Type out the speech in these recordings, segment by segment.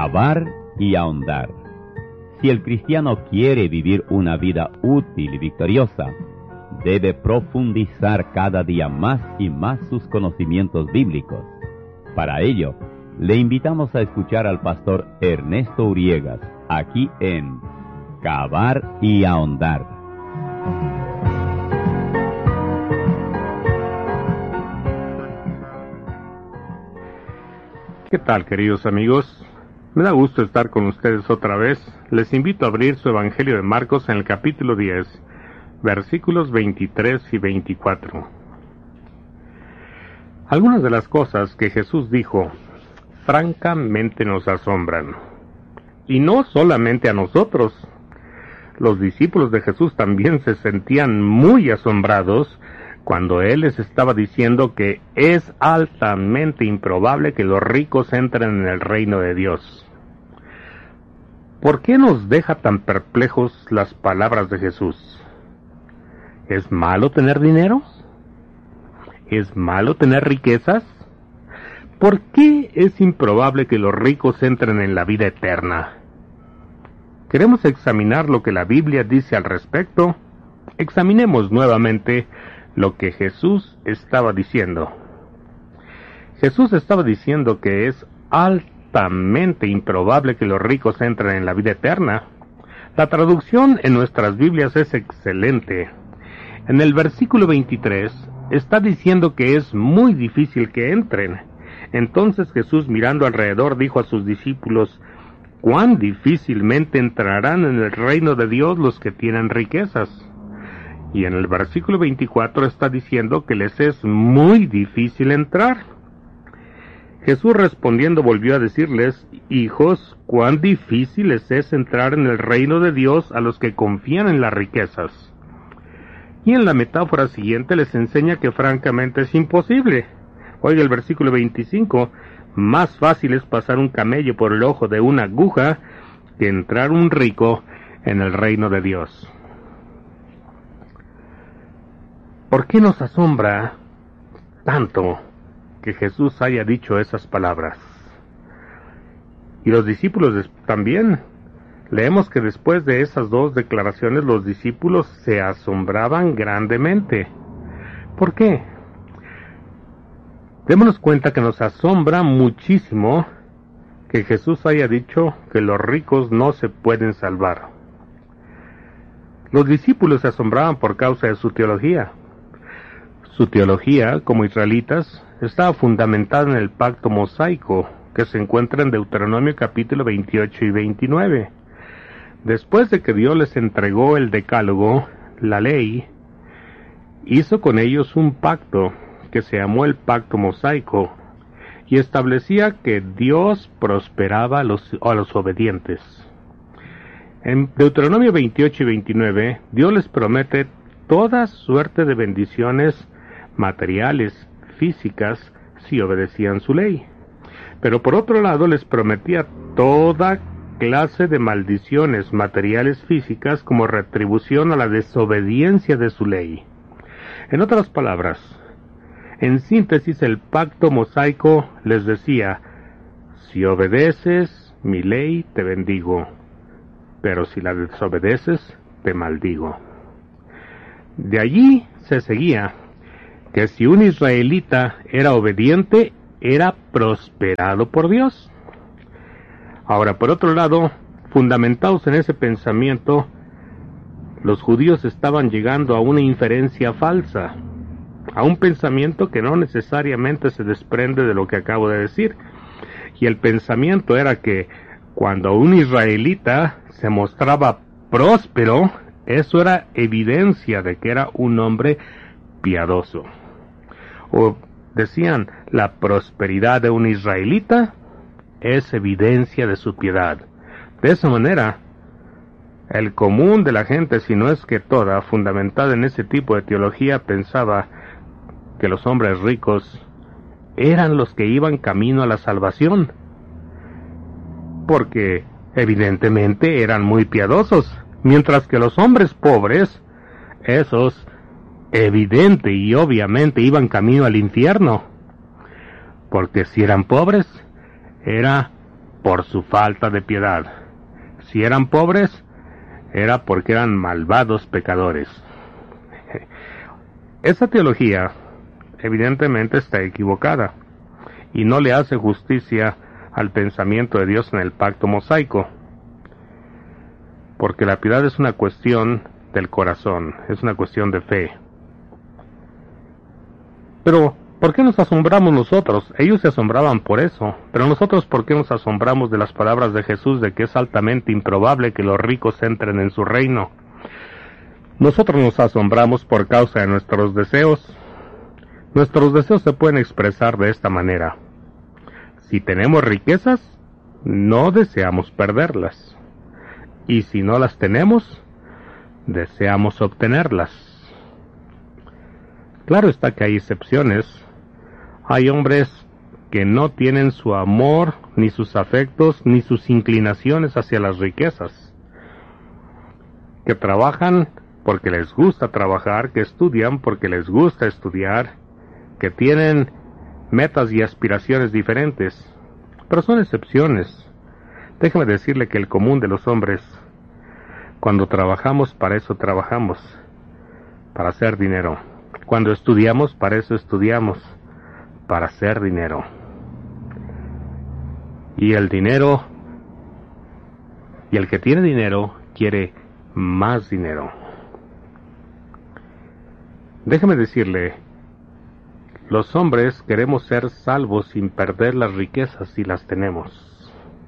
Cavar y ahondar. Si el cristiano quiere vivir una vida útil y victoriosa, debe profundizar cada día más y más sus conocimientos bíblicos. Para ello, le invitamos a escuchar al pastor Ernesto Uriegas, aquí en Cavar y ahondar. ¿Qué tal, queridos amigos? Me da gusto estar con ustedes otra vez. Les invito a abrir su Evangelio de Marcos en el capítulo 10, versículos 23 y 24. Algunas de las cosas que Jesús dijo francamente nos asombran. Y no solamente a nosotros. Los discípulos de Jesús también se sentían muy asombrados cuando Él les estaba diciendo que es altamente improbable que los ricos entren en el reino de Dios. ¿Por qué nos deja tan perplejos las palabras de Jesús? ¿Es malo tener dinero? ¿Es malo tener riquezas? ¿Por qué es improbable que los ricos entren en la vida eterna? ¿Queremos examinar lo que la Biblia dice al respecto? Examinemos nuevamente lo que Jesús estaba diciendo. Jesús estaba diciendo que es altamente improbable que los ricos entren en la vida eterna. La traducción en nuestras Biblias es excelente. En el versículo 23 está diciendo que es muy difícil que entren. Entonces Jesús, mirando alrededor, dijo a sus discípulos: ¿cuán difícilmente entrarán en el reino de Dios los que tienen riquezas? Y en el versículo 24 está diciendo que les es muy difícil entrar. Jesús respondiendo volvió a decirles: hijos, cuán difícil les es entrar en el reino de Dios a los que confían en las riquezas. Y en la metáfora siguiente les enseña que francamente es imposible. Oiga el versículo 25, más fácil es pasar un camello por el ojo de una aguja que entrar un rico en el reino de Dios. ¿Por qué nos asombra tanto que Jesús haya dicho esas palabras? Y los discípulos también. Leemos que después de esas dos declaraciones los discípulos se asombraban grandemente. ¿Por qué? Démonos cuenta que nos asombra muchísimo que Jesús haya dicho que los ricos no se pueden salvar. Los discípulos se asombraban por causa de su teología. Su teología, como israelitas, estaba fundamentada en el pacto mosaico, que se encuentra en Deuteronomio capítulo 28 y 29. Después de que Dios les entregó el decálogo, la ley, hizo con ellos un pacto que se llamó el pacto mosaico, y establecía que Dios prosperaba a los obedientes. En Deuteronomio 28 y 29, Dios les promete toda suerte de bendiciones materiales, físicas, si obedecían su ley. Pero por otro lado les prometía toda clase de maldiciones materiales físicas como retribución a la desobediencia de su ley. En otras palabras, en síntesis, el pacto mosaico les decía: si obedeces mi ley, te bendigo, pero si la desobedeces, te maldigo. De allí se seguía que si un israelita era obediente, era prosperado por Dios. Ahora, por otro lado, fundamentados en ese pensamiento, los judíos estaban llegando a una inferencia falsa, a un pensamiento que no necesariamente se desprende de lo que acabo de decir. Y el pensamiento era que cuando un israelita se mostraba próspero, eso era evidencia de que era un hombre piadoso. O decían, la prosperidad de un israelita es evidencia de su piedad. De esa manera, el común de la gente, si no es que toda, fundamentada en ese tipo de teología, pensaba que los hombres ricos eran los que iban camino a la salvación, porque evidentemente eran muy piadosos, mientras que los hombres pobres, esos evidente y obviamente iban camino al infierno, porque si eran pobres, era por su falta de piedad. Si eran pobres, era porque eran malvados pecadores. Esa teología evidentemente está equivocada y no le hace justicia al pensamiento de Dios en el pacto mosaico, porque la piedad es una cuestión del corazón, es una cuestión de fe. Pero, ¿por qué nos asombramos nosotros? Ellos se asombraban por eso, pero nosotros, ¿por qué nos asombramos de las palabras de Jesús de que es altamente improbable que los ricos entren en su reino? Nosotros nos asombramos por causa de nuestros deseos. Nuestros deseos se pueden expresar de esta manera. Si tenemos riquezas, no deseamos perderlas. Y si no las tenemos, deseamos obtenerlas. Claro está que hay excepciones. Hay hombres que no tienen su amor, ni sus afectos, ni sus inclinaciones hacia las riquezas. Que trabajan porque les gusta trabajar, que estudian porque les gusta estudiar, que tienen metas y aspiraciones diferentes, pero son excepciones. Déjeme decirle que el común de los hombres, cuando trabajamos, para eso trabajamos, para hacer dinero. Cuando estudiamos, para eso estudiamos, para hacer dinero. Y el dinero, y el que tiene dinero, quiere más dinero. Déjeme decirle, los hombres queremos ser salvos sin perder las riquezas si las tenemos.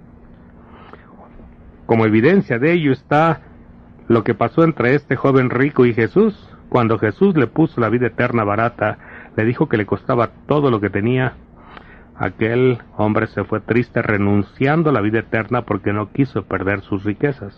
Como evidencia de ello está lo que pasó entre este joven rico y Jesús. Cuando Jesús le puso la vida eterna barata, le dijo que le costaba todo lo que tenía. Aquel hombre se fue triste renunciando a la vida eterna porque no quiso perder sus riquezas.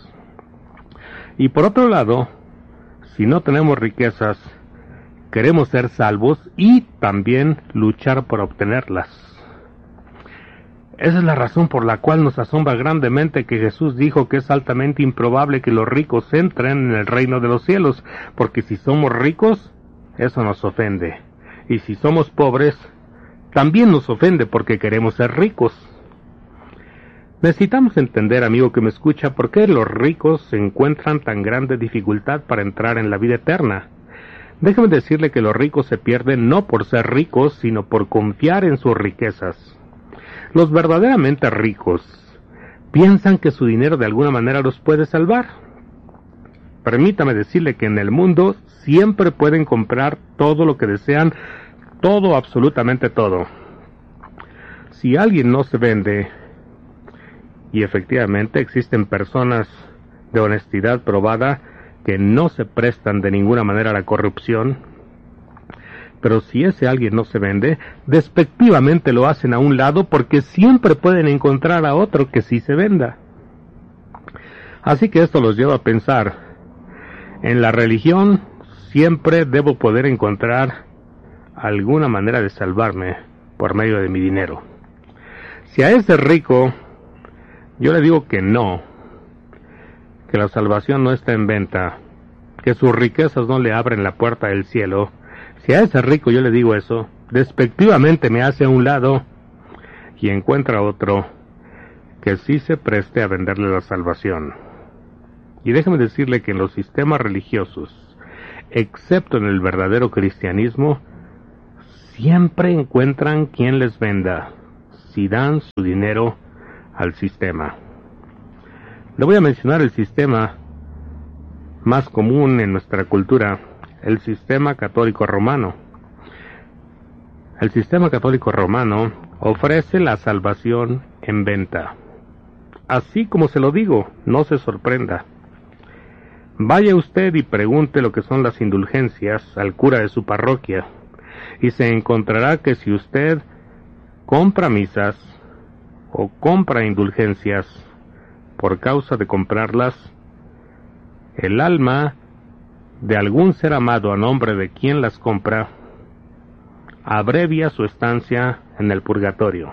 Y por otro lado, si no tenemos riquezas, queremos ser salvos y también luchar por obtenerlas. Esa es la razón por la cual nos asombra grandemente que Jesús dijo que es altamente improbable que los ricos entren en el reino de los cielos, porque si somos ricos, eso nos ofende. Y si somos pobres, también nos ofende porque queremos ser ricos. Necesitamos entender, amigo que me escucha, por qué los ricos se encuentran tan grande dificultad para entrar en la vida eterna. Déjeme decirle que los ricos se pierden no por ser ricos, sino por confiar en sus riquezas. Los verdaderamente ricos piensan que su dinero de alguna manera los puede salvar. Permítame decirle que en el mundo siempre pueden comprar todo lo que desean, todo, absolutamente todo. Si alguien no se vende, y efectivamente existen personas de honestidad probada que no se prestan de ninguna manera a la corrupción, pero si ese alguien no se vende, despectivamente lo hacen a un lado porque siempre pueden encontrar a otro que sí se venda. Así que esto los lleva a pensar, en la religión siempre debo poder encontrar alguna manera de salvarme por medio de mi dinero. Si a ese rico yo le digo que no, que la salvación no está en venta, que sus riquezas no le abren la puerta del cielo, si a ese rico yo le digo eso, despectivamente me hace a un lado y encuentra otro que sí se preste a venderle la salvación. Y déjeme decirle que en los sistemas religiosos, excepto en el verdadero cristianismo, siempre encuentran quien les venda, si dan su dinero al sistema. Le voy a mencionar el sistema más común en nuestra cultura, el sistema católico romano. El sistema católico romano ofrece la salvación en venta. Así como se lo digo, no se sorprenda. Vaya usted y pregunte lo que son las indulgencias al cura de su parroquia, y se encontrará que si usted compra misas o compra indulgencias por causa de comprarlas, el alma de algún ser amado a nombre de quien las compra abrevia su estancia en el purgatorio.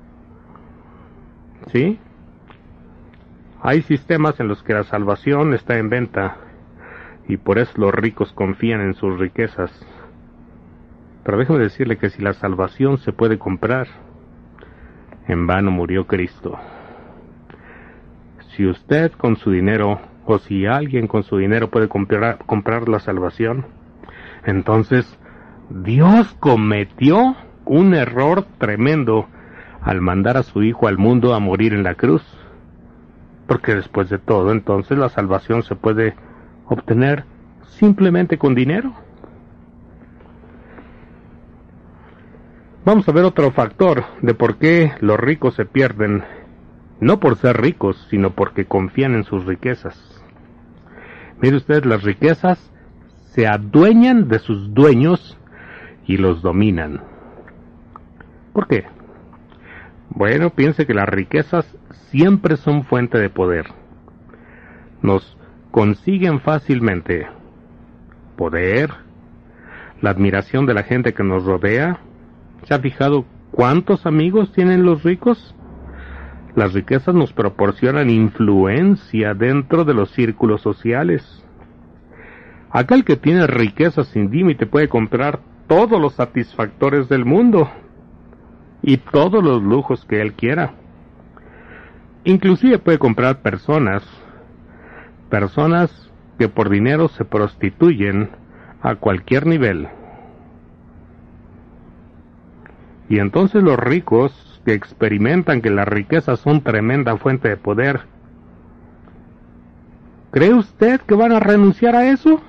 ¿Sí? Hay sistemas en los que la salvación está en venta y por eso los ricos confían en sus riquezas. Pero déjeme decirle que si la salvación se puede comprar, en vano murió Cristo. si usted con su dinero, o si alguien con su dinero puede comprar la salvación, entonces Dios cometió un error tremendo al mandar a su Hijo al mundo a morir en la cruz. Porque después de todo, entonces la salvación se puede obtener simplemente con dinero. Vamos a ver otro factor de por qué los ricos se pierden, no por ser ricos, sino porque confían en sus riquezas. Mire usted, las riquezas se adueñan de sus dueños y los dominan. ¿Por qué? Bueno, piense que las riquezas siempre son fuente de poder. Nos consiguen fácilmente poder, la admiración de la gente que nos rodea. ¿Se ha fijado cuántos amigos tienen los ricos? Las riquezas nos proporcionan influencia dentro de los círculos sociales. Aquel que tiene riquezas sin límite puede comprar todos los satisfactores del mundo y todos los lujos que él quiera. Inclusive puede comprar personas que por dinero se prostituyen a cualquier nivel. Y entonces los ricos que experimentan que las riquezas son tremenda fuente de poder, ¿cree usted que van a renunciar a eso?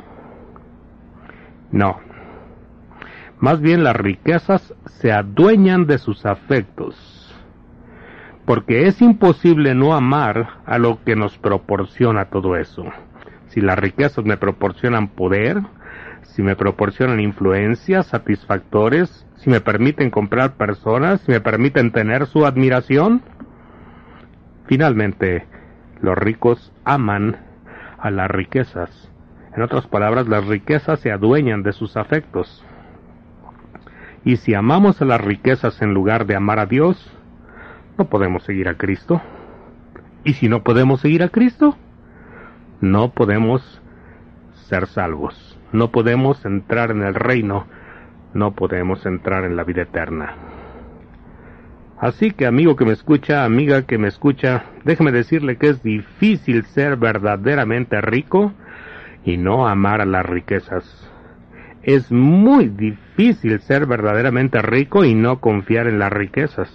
No. Más bien las riquezas se adueñan de sus afectos, porque es imposible no amar a lo que nos proporciona todo eso. Si las riquezas me proporcionan poder, si me proporcionan influencias, satisfactores, si me permiten comprar personas, si me permiten tener su admiración, finalmente los ricos aman a las riquezas. En otras palabras, las riquezas se adueñan de sus afectos. Y si amamos a las riquezas en lugar de amar a Dios, no podemos seguir a Cristo. Y si no podemos seguir a Cristo, no podemos ser salvos. No podemos entrar en el reino, no podemos entrar en la vida eterna. Así que, amigo que me escucha, amiga que me escucha, déjeme decirle que es difícil ser verdaderamente rico y no amar a las riquezas. Es muy difícil ser verdaderamente rico y no confiar en las riquezas.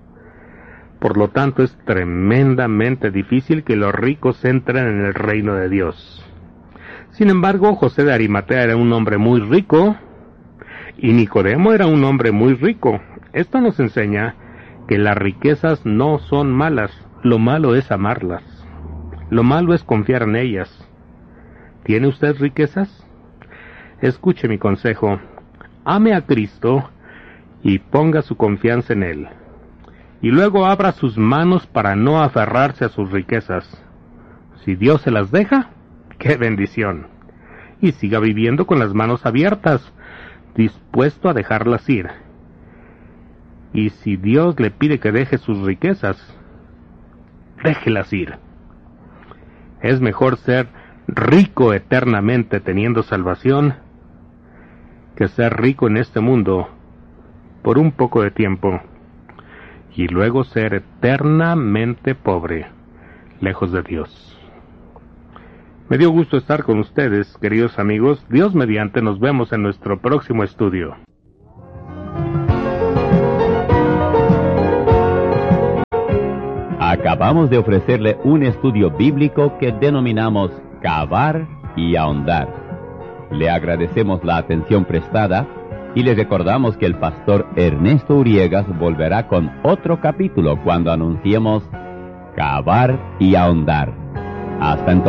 Por lo tanto, es tremendamente difícil que los ricos entren en el reino de Dios. Sin embargo, José de Arimatea era un hombre muy rico y Nicodemo era un hombre muy rico. Esto nos enseña que las riquezas no son malas, lo malo es amarlas. Lo malo es confiar en ellas. ¿Tiene usted riquezas? Escuche mi consejo. Ame a Cristo y ponga su confianza en Él. Y luego abra sus manos para no aferrarse a sus riquezas. Si Dios se las deja, ¡qué bendición! Y siga viviendo con las manos abiertas, dispuesto a dejarlas ir. Y si Dios le pide que deje sus riquezas, déjelas ir. Es mejor ser rico eternamente teniendo salvación que ser rico en este mundo por un poco de tiempo y luego ser eternamente pobre, lejos de Dios. Me dio gusto estar con ustedes, queridos amigos. Dios mediante, nos vemos en nuestro próximo estudio. Acabamos de ofrecerle un estudio bíblico que denominamos Cavar y Ahondar. Le agradecemos la atención prestada y le recordamos que el pastor Ernesto Uriegas volverá con otro capítulo cuando anunciemos Cavar y Ahondar. Hasta entonces.